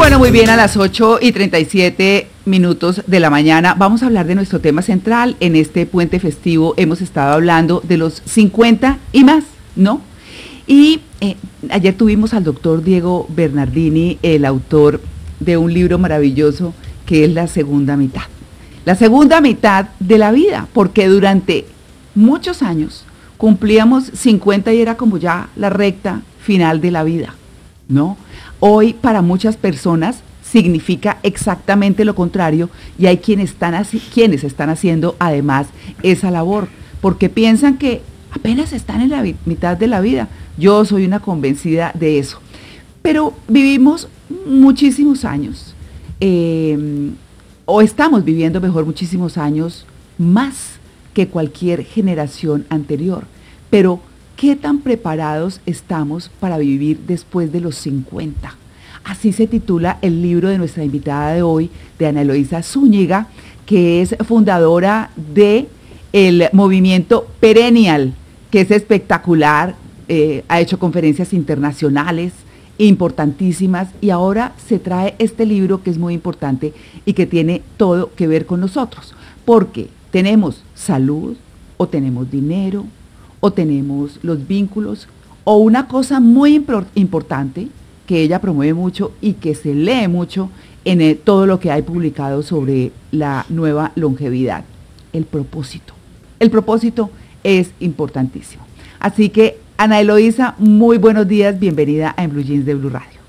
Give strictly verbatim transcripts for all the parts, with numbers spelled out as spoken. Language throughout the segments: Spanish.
Bueno, muy bien, a las ocho y treinta y siete minutos de la mañana vamos a hablar de nuestro tema central. En este puente festivo hemos estado hablando de los cincuenta y más, ¿no? Y eh, ayer tuvimos al doctor Diego Bernardini, el autor de un libro maravilloso que es La Segunda Mitad. La segunda mitad de la vida, porque durante muchos años cumplíamos cincuenta y era como ya la recta final de la vida, ¿no? Hoy para muchas personas significa exactamente lo contrario y hay quienes están, así, quienes están haciendo además esa labor, porque piensan que apenas están en la mitad de la vida. Yo soy una convencida de eso. Pero vivimos muchísimos años, eh, o estamos viviendo mejor muchísimos años más que cualquier generación anterior. Pero ¿qué tan preparados estamos para vivir después de los cincuenta? Así se titula el libro de nuestra invitada de hoy, de Ana Eloísa Zúñiga, que es fundadora de el movimiento Perennial, que es espectacular, eh, ha hecho conferencias internacionales importantísimas y ahora se trae este libro que es muy importante y que tiene todo que ver con nosotros, porque tenemos salud o tenemos dinero, o tenemos los vínculos, o una cosa muy impor- importante que ella promueve mucho y que se lee mucho en el, todo lo que hay publicado sobre la nueva longevidad, el propósito. El propósito es importantísimo. Así que, Ana Eloísa, muy buenos días, bienvenida a En Blue Jeans de Blue Radio.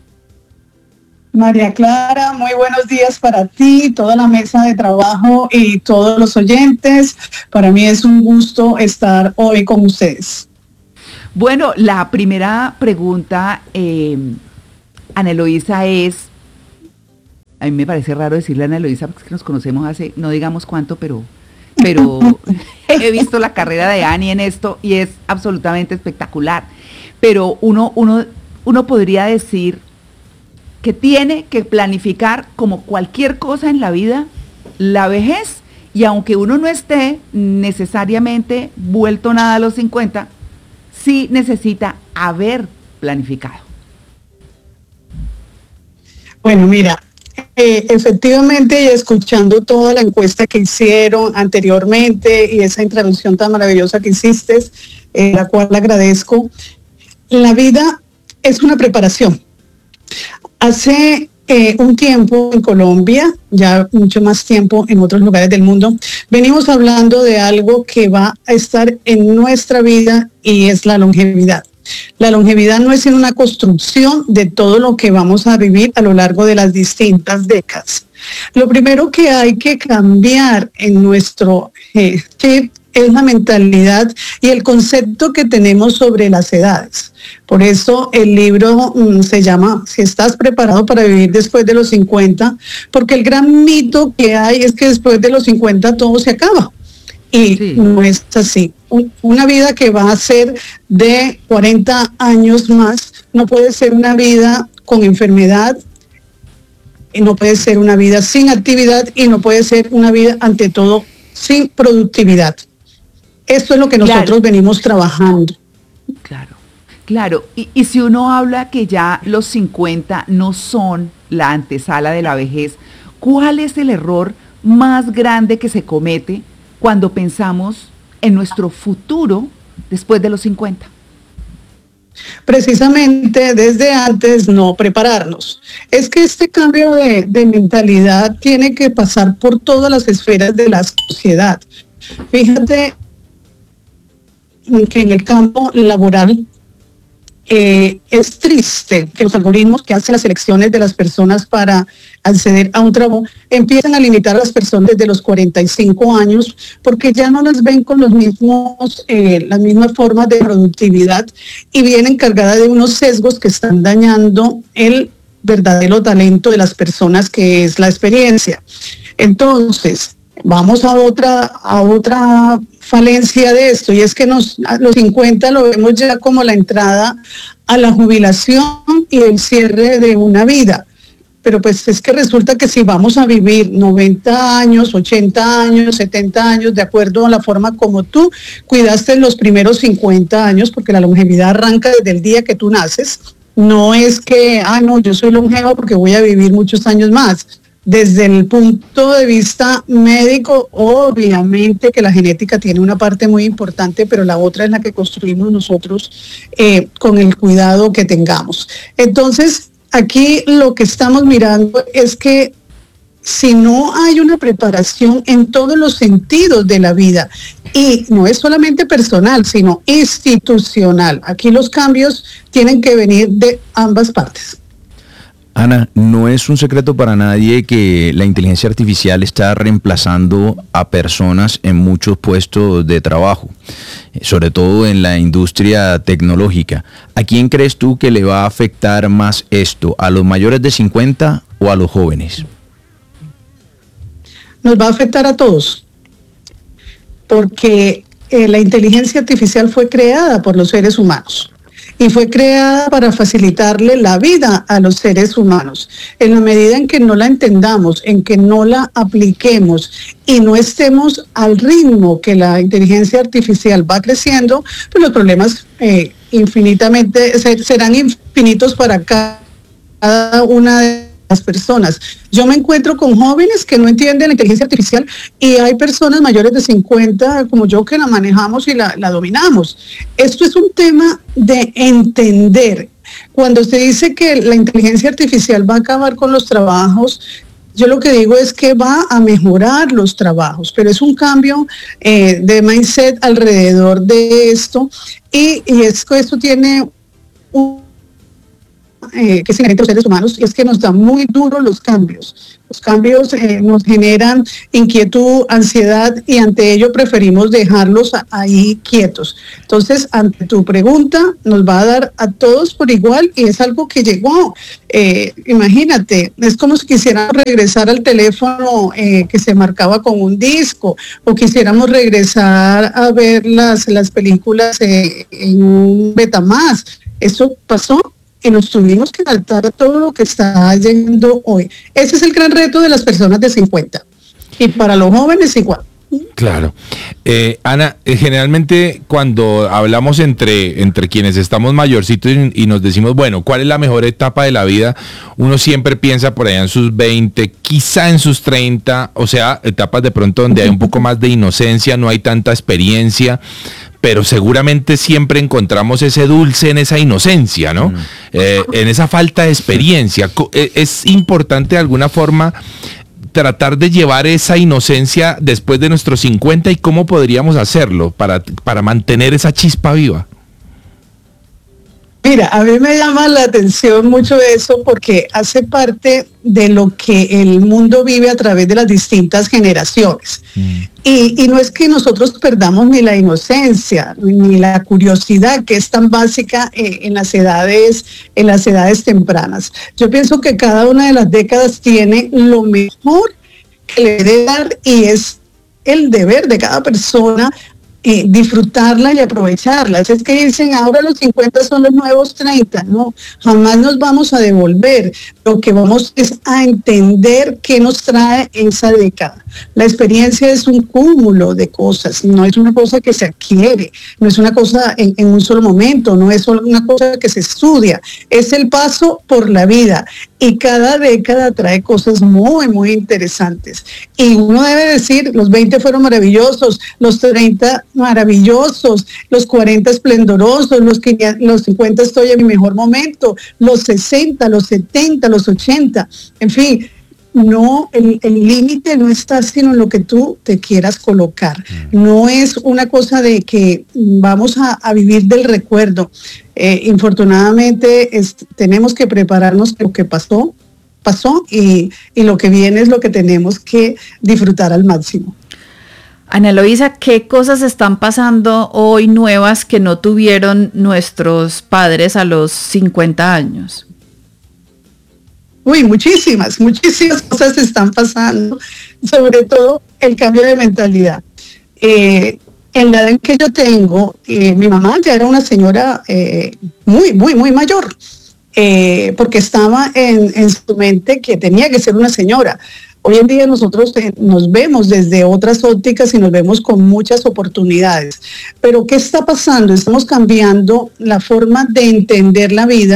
María Clara, muy buenos días para ti, toda la mesa de trabajo y todos los oyentes. Para mí es un gusto estar hoy con ustedes. Bueno, la primera pregunta, eh, Ana Eloísa, es, a mí me parece raro decirle a Ana Eloísa porque es que nos conocemos hace, no digamos cuánto, pero, pero he visto la carrera de Ani en esto y es absolutamente espectacular. Pero uno, uno, uno podría decir que tiene que planificar, como cualquier cosa en la vida, la vejez, y aunque uno no esté necesariamente vuelto nada a los cincuenta, sí necesita haber planificado. Bueno, mira, eh, efectivamente, y escuchando toda la encuesta que hicieron anteriormente y esa introducción tan maravillosa que hiciste, eh, la cual agradezco, la vida es una preparación. Hace eh, un tiempo en Colombia, ya mucho más tiempo en otros lugares del mundo, venimos hablando de algo que va a estar en nuestra vida y es la longevidad. La longevidad no es sino una construcción de todo lo que vamos a vivir a lo largo de las distintas décadas. Lo primero que hay que cambiar en nuestro eh, chip es la mentalidad y el concepto que tenemos sobre las edades. Por eso el libro um, se llama Si estás preparado para vivir después de los cincuenta, porque el gran mito que hay es que después de los cincuenta todo se acaba. Y sí, no es así. Un, una vida que va a ser de cuarenta años más no puede ser una vida con enfermedad, y no puede ser una vida sin actividad y no puede ser una vida, ante todo, sin productividad. Esto es lo que nosotros claro. venimos trabajando. Claro, claro. Y, y si uno habla que ya los cincuenta no son la antesala de la vejez, ¿cuál es el error más grande que se comete cuando pensamos en nuestro futuro después de los cincuenta? Precisamente desde antes no prepararnos. Es que este cambio de, de mentalidad tiene que pasar por todas las esferas de la sociedad. Fíjate que en el campo laboral eh, es triste que los algoritmos que hacen las selecciones de las personas para acceder a un trabajo empiezan a limitar a las personas desde los cuarenta y cinco años porque ya no las ven con los mismos, eh, las mismas formas de productividad y vienen cargadas de unos sesgos que están dañando el verdadero talento de las personas, que es la experiencia. Entonces, vamos a otra, a otra falencia de esto, y es que nos, a los cincuenta lo vemos ya como la entrada a la jubilación y el cierre de una vida. Pero pues es que resulta que si vamos a vivir noventa años, ochenta años, setenta años, de acuerdo a la forma como tú cuidaste los primeros cincuenta años, porque la longevidad arranca desde el día que tú naces, No es que, ah, no, yo soy longevo porque voy a vivir muchos años más. Desde el punto de vista médico, obviamente que la genética tiene una parte muy importante, pero la otra es la que construimos nosotros eh, con el cuidado que tengamos. Entonces, aquí lo que estamos mirando es que si no hay una preparación en todos los sentidos de la vida, y no es solamente personal, sino institucional, aquí los cambios tienen que venir de ambas partes. Ana, no es un secreto para nadie que la inteligencia artificial está reemplazando a personas en muchos puestos de trabajo, sobre todo en la industria tecnológica. ¿A quién crees tú que le va a afectar más esto? ¿A los mayores de cincuenta o a los jóvenes? Nos va a afectar a todos, porque eh, la inteligencia artificial fue creada por los seres humanos y fue creada para facilitarle la vida a los seres humanos. En la medida en que no la entendamos, en que no la apliquemos y no estemos al ritmo que la inteligencia artificial va creciendo, pues los problemas eh, infinitamente serán infinitos para cada una de las personas. Yo me encuentro con jóvenes que no entienden la inteligencia artificial y hay personas mayores de cincuenta como yo que la manejamos y la, la dominamos. Esto es un tema de entender. Cuando se dice que la inteligencia artificial va a acabar con los trabajos, yo lo que digo es que va a mejorar los trabajos, pero es un cambio eh, de mindset alrededor de esto y, y es que esto tiene un Eh, que es inherente a los seres humanos, y es que nos dan muy duro los cambios. Los cambios eh, nos generan inquietud, ansiedad, y ante ello preferimos dejarlos a, ahí quietos. Entonces, ante tu pregunta, nos va a dar a todos por igual, y es algo que llegó. Eh, imagínate, es como si quisiéramos regresar al teléfono eh, que se marcaba con un disco, o quisiéramos regresar a ver las, las películas eh, en un Betamax. Eso pasó y nos tuvimos que adaptar a todo lo que está yendo hoy. Ese es el gran reto de las personas de cincuenta. Y para los jóvenes igual. Claro. Eh, Ana, eh, generalmente cuando hablamos entre, entre quienes estamos mayorcitos y, y nos decimos, bueno, ¿cuál es la mejor etapa de la vida? Uno siempre piensa por allá en sus veinte, quizá en sus treinta, o sea, etapas de pronto donde hay un poco más de inocencia, no hay tanta experiencia, pero seguramente siempre encontramos ese dulce en esa inocencia, ¿no? Mm. Eh, en esa falta de experiencia. Es importante de alguna forma tratar de llevar esa inocencia después de nuestros cincuenta, y cómo podríamos hacerlo para, para mantener esa chispa viva. Mira, a mí me llama la atención mucho eso porque hace parte de lo que el mundo vive a través de las distintas generaciones. Mm. Y, y no es que nosotros perdamos ni la inocencia, ni la curiosidad que es tan básica eh, en las edades, en las edades tempranas. Yo pienso que cada una de las décadas tiene lo mejor que le debe dar, y es el deber de cada persona Eh, disfrutarla y aprovecharla. Es que dicen, ahora los cincuenta son los nuevos treinta. No, jamás nos vamos a devolver. Lo que vamos es a entender qué nos trae esa década. La experiencia es un cúmulo de cosas, no es una cosa que se adquiere, no es una cosa en, en un solo momento, no es solo una cosa que se estudia, es el paso por la vida, y cada década trae cosas muy, muy interesantes. Y uno debe decir, los veinte fueron maravillosos, los treinta maravillosos, los cuarenta esplendorosos, los, los cincuenta estoy en mi mejor momento, los sesenta, los setenta, los ochenta, en fin. No, el límite no está sino en lo que tú te quieras colocar. No es una cosa de que vamos a, a vivir del recuerdo. Eh, infortunadamente es, tenemos que prepararnos lo que pasó, pasó y, y lo que viene es lo que tenemos que disfrutar al máximo. Ana Eloísa, ¿qué cosas están pasando hoy nuevas que no tuvieron nuestros padres a los cincuenta años? Uy, muchísimas, muchísimas cosas están pasando, sobre todo el cambio de mentalidad. Eh, en la edad en que yo tengo, eh, mi mamá ya era una señora eh, muy, muy, muy mayor, eh, porque estaba en, en su mente que tenía que ser una señora. Hoy en día nosotros eh, nos vemos desde otras ópticas y nos vemos con muchas oportunidades. Pero ¿qué está pasando? Estamos cambiando la forma de entender la vida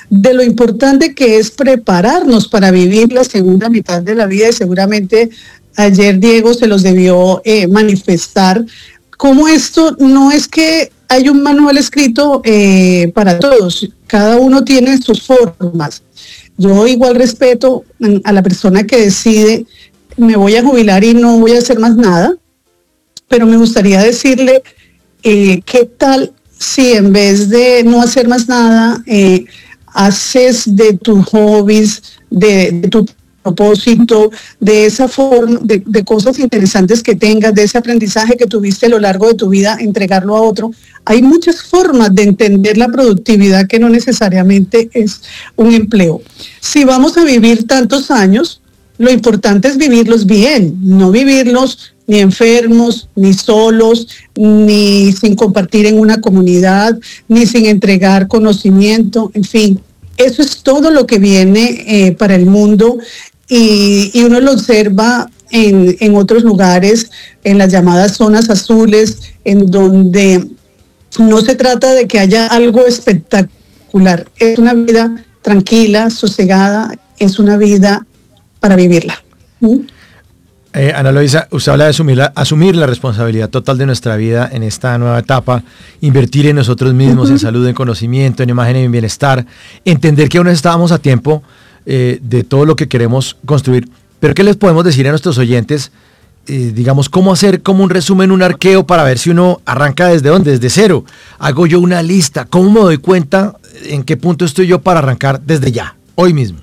de lo importante que es prepararnos para vivir la segunda mitad de la vida, y seguramente ayer Diego se los debió eh, manifestar, como esto no es que hay un manual escrito eh, para todos, cada uno tiene sus formas. Yo igual respeto a la persona que decide, me voy a jubilar y no voy a hacer más nada, pero me gustaría decirle, eh, ¿qué tal si en vez de no hacer más nada, eh, haces de tus hobbies, de, de tu propósito, de esa forma, de, de cosas interesantes que tengas, de ese aprendizaje que tuviste a lo largo de tu vida, entregarlo a otro? Hay muchas formas de entender la productividad que no necesariamente es un empleo. Si vamos a vivir tantos años, lo importante es vivirlos bien, no vivirlos ni enfermos, ni solos, ni sin compartir en una comunidad, ni sin entregar conocimiento, en fin. Eso es todo lo que viene eh, para el mundo, y, y uno lo observa en, en otros lugares, en las llamadas zonas azules, en donde no se trata de que haya algo espectacular. Es una vida tranquila, sosegada, es una vida para vivirla. ¿Mm? Eh, Ana Loisa, usted habla de asumir la, asumir la responsabilidad total de nuestra vida en esta nueva etapa, invertir en nosotros mismos, uh-huh. en salud, en conocimiento, en imagen y en bienestar, entender que aún estábamos a tiempo eh, de todo lo que queremos construir. Pero ¿qué les podemos decir a nuestros oyentes? Eh, digamos, ¿cómo hacer como un resumen, un arqueo para ver si uno arranca desde dónde? Desde cero. Hago yo una lista. ¿Cómo me doy cuenta en qué punto estoy yo para arrancar desde ya, hoy mismo?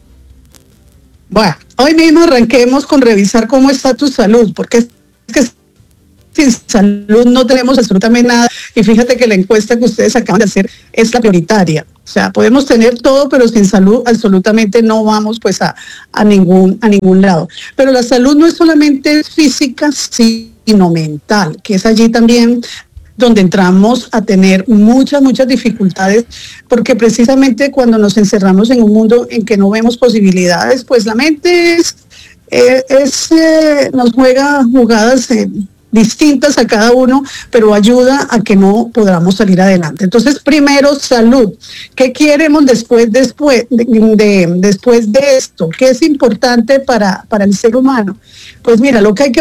Bueno, hoy mismo arranquemos con revisar cómo está tu salud, porque es que sin salud no tenemos absolutamente nada, y fíjate que la encuesta que ustedes acaban de hacer es la prioritaria. O sea, podemos tener todo, pero sin salud absolutamente no vamos pues a, a, ningún, a ningún lado. Pero la salud no es solamente física, sino mental, que es allí también donde entramos a tener muchas, muchas dificultades, porque precisamente cuando nos encerramos en un mundo en que no vemos posibilidades, pues la mente es, eh, es eh, nos juega jugadas eh, distintas a cada uno, pero ayuda a que no podamos salir adelante. Entonces, primero, salud. ¿Qué queremos después, después, de, de, después de esto? ¿Qué es importante para, para el ser humano? Pues mira, lo que hay que